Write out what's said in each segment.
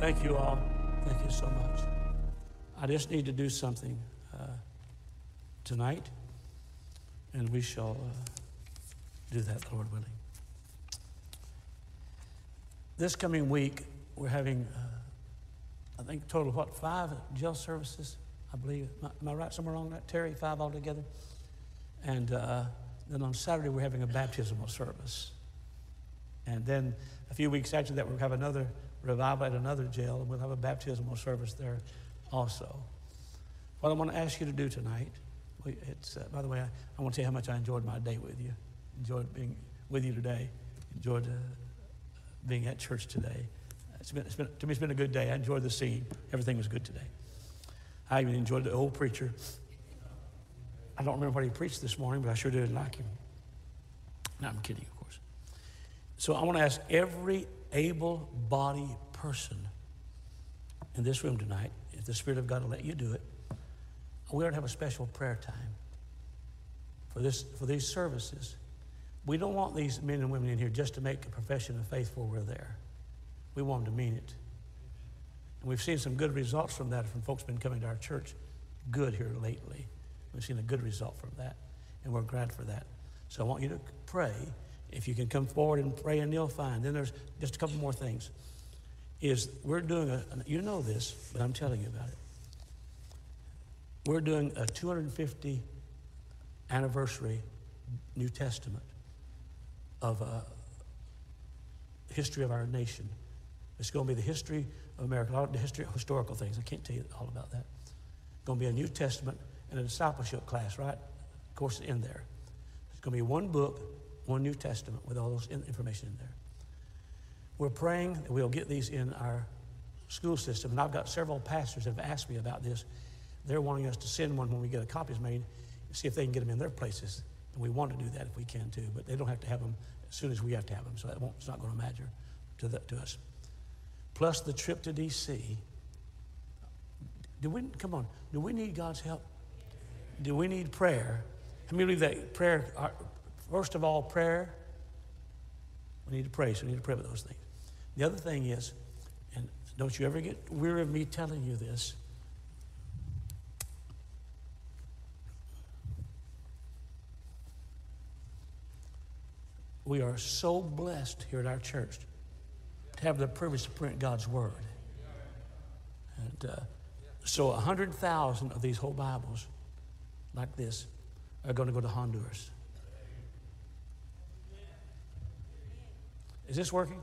Thank you all. Thank you so much. I just need to do something tonight, and we shall do that, Lord willing. This coming week, we're having, I think, total of 5 jail services, I believe. Am I right somewhere along that, Terry? 5 altogether? And then on Saturday, we're having a baptismal service. And then a few weeks after that, we'll have another revival at another jail, and we'll have a baptismal service there also. What I want to ask you to do tonight, by the way, I want to tell you how much I enjoyed my day with you. Enjoyed being with you today. Enjoyed being at church today. To me, it's been a good day. I enjoyed the scene. Everything was good today. I even enjoyed the old preacher. I don't remember what he preached this morning, but I sure did like him. No, I'm kidding, of course. So I want to ask every able-bodied person in this room tonight, if the Spirit of God will let you do it, we ought to have a special prayer time for these services. We don't want these men and women in here just to make a profession of faith while we're there. We want them to mean it. And we've seen some good results from that, from folks been coming to our church good here lately. We've seen a good result from that, and we're glad for that. So I want you to pray. If you can come forward and pray and kneel, fine. Then there's just a couple more things. We're doing you know this, but I'm telling you about it. We're doing a 250 anniversary New Testament of history of our nation. It's going to be the history of America, a lot of the historical things. I can't tell you all about that. It's going to be a New Testament and a discipleship class, right? Of course, in there. It's going to be one book, one New Testament with all those information in there. We're praying that we'll get these in our school system, and I've got several pastors have asked me about this. They're wanting us to send one when we get a copies made and see if they can get them in their places. And we want to do that if we can too, but they don't have to have them as soon as we have to have them, so it's not going to matter to us. Plus the trip to D.C. Do we need God's help? Do we need prayer? How many believe that prayer, first of all, prayer, we need to pray, so we need to pray about those things. The other thing is, and don't you ever get weary of me telling you this, we are so blessed here at our church to have the privilege to print God's Word. And so 100,000 of these whole Bibles like this are going to go to Honduras. Is this working?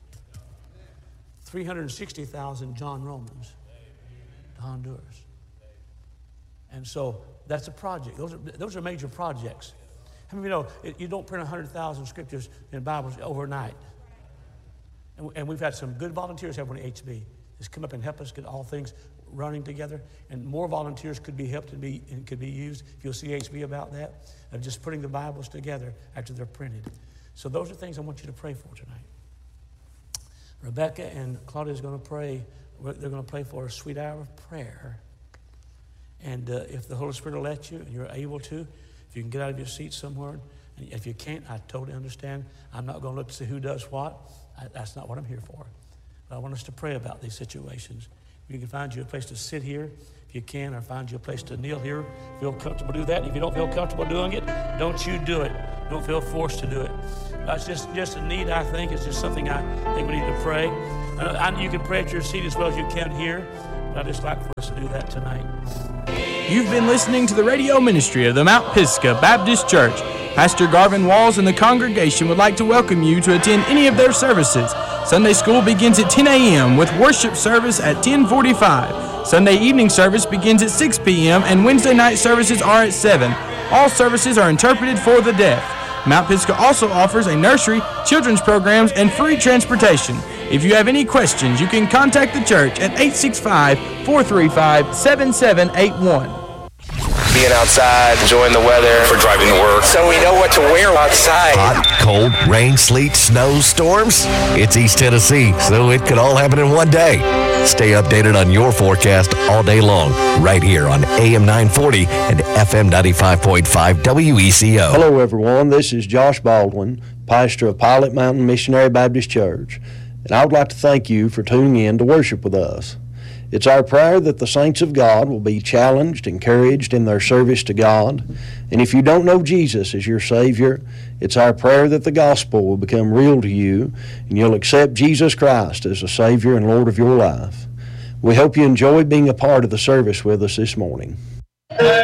360,000 John Romans to Honduras. And so that's a project. Those are major projects. How many of you know you don't print 100,000 scriptures in Bibles overnight? And we've had some good volunteers here on HB. Just come up and help us get all things running together. And more volunteers could be helped and could be used. If you'll see HB about that, of just putting the Bibles together after they're printed. So those are things I want you to pray for tonight. Rebecca and Claudia is going to pray. They're going to pray for a sweet hour of prayer. And if the Holy Spirit will let you, and you're able to, if you can get out of your seat somewhere, and if you can't, I totally understand. I'm not going to look to see who does what. That's not what I'm here for. But I want us to pray about these situations. If you can find you a place to sit here, if you can, or find you a place to kneel here, feel comfortable, do that. If you don't feel comfortable doing it, don't you do it. Don't feel forced to do it. It's just a need, I think. It's just something I think we need to pray. You can pray at your seat as well as you can here, but I'd just like for us to do that tonight. You've been listening to the radio ministry of the Mount Pisgah Baptist Church. Pastor Garvin Walls and the congregation would like to welcome you to attend any of their services. Sunday school begins at 10 a.m. with worship service at 10:45. Sunday evening service begins at 6 p.m. and Wednesday night services are at 7. All services are interpreted for the deaf. Mount Pisgah also offers a nursery, children's programs, and free transportation. If you have any questions, you can contact the church at 865-435-7781. Being outside, enjoying the weather, for driving to work, so we know what to wear outside. Hot, cold, rain, sleet, snow, storms. It's East Tennessee, so it could all happen in one day. Stay updated on your forecast all day long, right here on AM 940 and FM 95.5 WECO. Hello, everyone. This is Josh Baldwin, pastor of Pilot Mountain Missionary Baptist Church. and I would like to thank you for tuning in to worship with us. It's our prayer that the saints of God will be challenged, encouraged in their service to God. And if you don't know Jesus as your Savior, it's our prayer that the gospel will become real to you and you'll accept Jesus Christ as the Savior and Lord of your life. We hope you enjoy being a part of the service with us this morning.